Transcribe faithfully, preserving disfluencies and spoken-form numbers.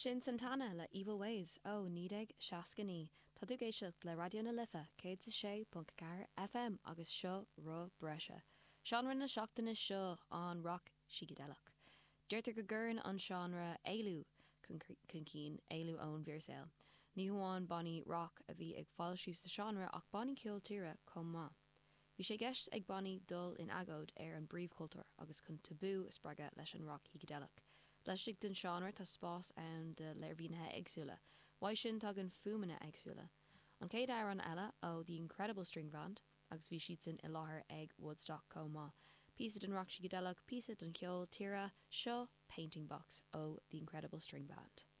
Sin Santana le Evil Ways ó nídeag seacaní, Tá tú géisiocht le radio na lifa cé sé punt ceathrar F M agus seo ro breise. Seanra na seachtainna seo an rock psychedelic. Deirtar go gurn an seanra éilú chun cín éilú ón bhíorsail. Ní hamháin bonny rock a bhí ag fáil siús sa seanra ach bonny ciúil tíre chum má. Bhí sé gceist ag bonny dul in agóid ar an bríomhcultúr agus chun tabú spreaga leis an rock psychedelic. Leistigh den seanra tá spás ann de leirmhíthe agsúla, Bhaid sin tugann fuaimne agsúla. An céad air an eile ó The Incredible String Band, agus bhí siad sin i láthair ag Woodstock chomh maith. Píosa den rock psychedelic, píosa den ceol tíre, seo Painting Box ó The Incredible String Band.